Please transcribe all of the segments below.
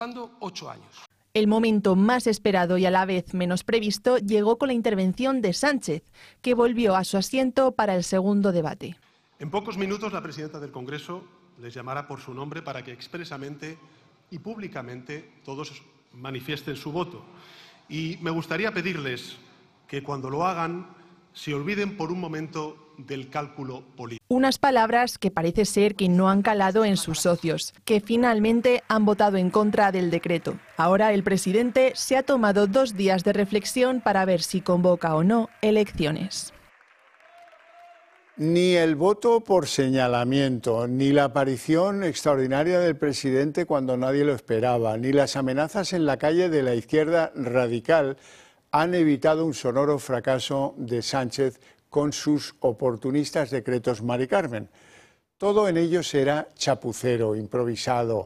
8 años. El momento más esperado y a la vez menos previsto llegó con la intervención de Sánchez, que volvió a su asiento para el segundo debate. En pocos minutos la presidenta del Congreso les llamará por su nombre para que expresamente y públicamente todos manifiesten su voto. Y me gustaría pedirles que cuando lo hagan se olviden por un momento del cálculo político. Unas palabras que parece ser que no han calado en sus socios, que finalmente han votado en contra del decreto. Ahora el presidente se ha tomado 2 días de reflexión para ver si convoca o no elecciones. Ni el voto por señalamiento, ni la aparición extraordinaria del presidente cuando nadie lo esperaba, ni las amenazas en la calle de la izquierda radical han evitado un sonoro fracaso de Sánchez con sus oportunistas decretos Mari Carmen. Todo en ellos era chapucero, improvisado,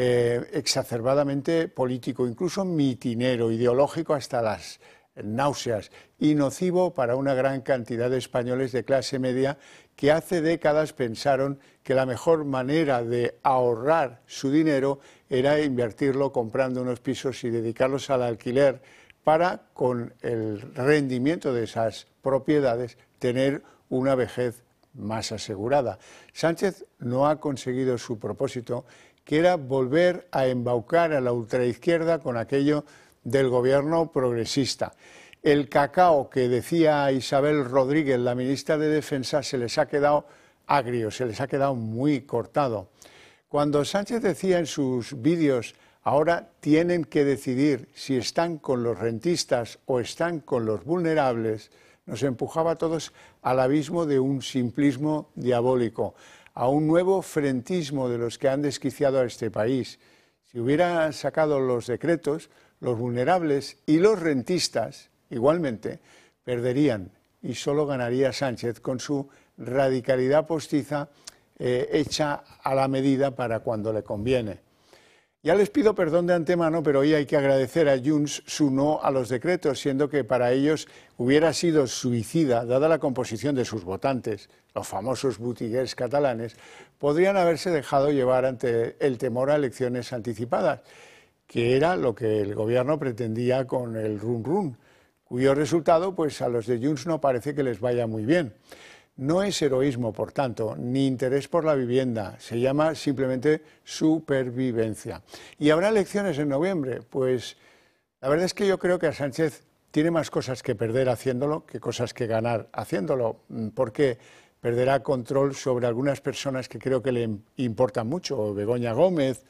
exacerbadamente político, incluso mitinero, ideológico hasta las náuseas y nocivo para una gran cantidad de españoles de clase media que hace décadas pensaron que la mejor manera de ahorrar su dinero era invertirlo comprando unos pisos y dedicarlos al alquiler para, con el rendimiento de esas propiedades, tener una vejez más asegurada. Sánchez no ha conseguido su propósito, que era volver a embaucar a la ultraizquierda con aquello del gobierno progresista. El cacao que decía Isabel Rodríguez, la ministra de Defensa, se les ha quedado agrio, se les ha quedado muy cortado. Cuando Sánchez decía en sus vídeos, ahora tienen que decidir si están con los rentistas o están con los vulnerables, nos empujaba a todos al abismo de un simplismo diabólico, a un nuevo frentismo de los que han desquiciado a este país. Si hubiera sacado los decretos, los vulnerables y los rentistas, igualmente, perderían y solo ganaría Sánchez con su radicalidad postiza hecha a la medida para cuando le conviene. Ya les pido perdón de antemano, pero hoy hay que agradecer a Junts su no a los decretos, siendo que para ellos hubiera sido suicida, dada la composición de sus votantes, los famosos botiguers catalanes, podrían haberse dejado llevar ante el temor a elecciones anticipadas, que era lo que el gobierno pretendía con el run-run, cuyo resultado pues a los de Junts no parece que les vaya muy bien. No es heroísmo, por tanto, ni interés por la vivienda, se llama simplemente supervivencia. ¿Y habrá elecciones en noviembre? Pues la verdad es que yo creo que a Sánchez tiene más cosas que perder haciéndolo que cosas que ganar haciéndolo, porque perderá control sobre algunas personas que creo que le importan mucho, Begoña Gómez,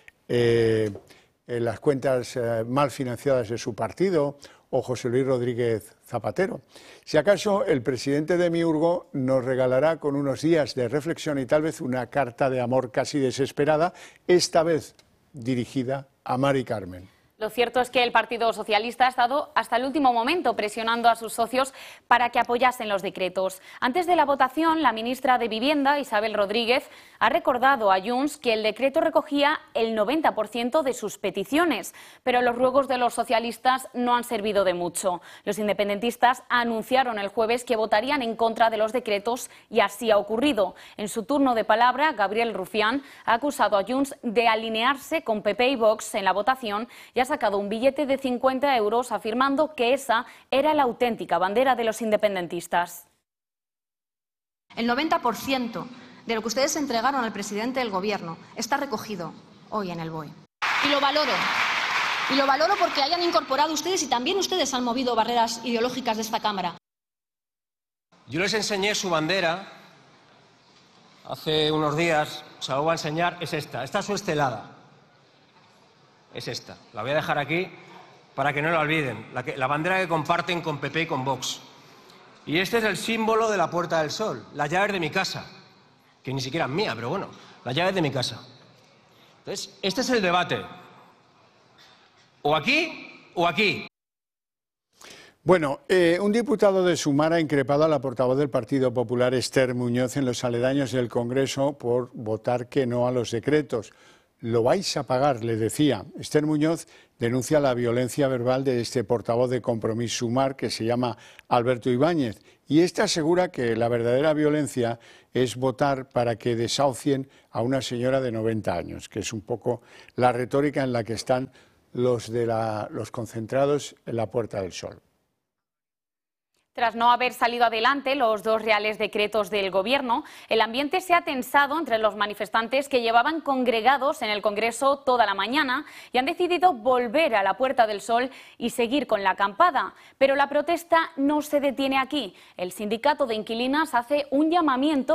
las cuentas mal financiadas de su partido, o José Luis Rodríguez Zapatero. Si acaso el presidente de Miurgo nos regalará con unos días de reflexión y tal vez una carta de amor casi desesperada, esta vez dirigida a Mari Carmen. Lo cierto es que el Partido Socialista ha estado hasta el último momento presionando a sus socios para que apoyasen los decretos. Antes de la votación, la ministra de Vivienda, Isabel Rodríguez, ha recordado a Junts que el decreto recogía el 90% de sus peticiones, pero los ruegos de los socialistas no han servido de mucho. Los independentistas anunciaron el jueves que votarían en contra de los decretos y así ha ocurrido. En su turno de palabra, Gabriel Rufián ha acusado a Junts de alinearse con PP y Vox en la votación y ha sacado un billete de 50 euros afirmando que esa era la auténtica bandera de los independentistas. El 90% de lo que ustedes entregaron al presidente del Gobierno está recogido hoy en el BOE. Y lo valoro. Y lo valoro porque hayan incorporado ustedes y también ustedes han movido barreras ideológicas de esta Cámara. Yo les enseñé su bandera hace unos días, se la voy a enseñar, es esta es su estelada. Es esta. La voy a dejar aquí para que no la olviden. La bandera que comparten con PP y con Vox. Y este es el símbolo de la Puerta del Sol, las llaves de mi casa, que ni siquiera es mía, pero bueno, las llaves de mi casa. Entonces, este es el debate. O aquí o aquí. Bueno, un diputado de Sumar ha increpado a la portavoz del Partido Popular, Esther Muñoz, en los aledaños del Congreso por votar que no a los decretos. lo vais a pagar, le decía. Esther Muñoz denuncia la violencia verbal de este portavoz de Compromís Sumar, que se llama Alberto Ibáñez, y este asegura que la verdadera violencia es votar para que desahucien a una señora de 90 años, que es un poco la retórica en la que están los concentrados en la Puerta del Sol. Tras no haber salido adelante los dos reales decretos del Gobierno, el ambiente se ha tensado entre los manifestantes que llevaban congregados en el Congreso toda la mañana y han decidido volver a la Puerta del Sol y seguir con la acampada. Pero la protesta no se detiene aquí. El sindicato de inquilinas hace un llamamiento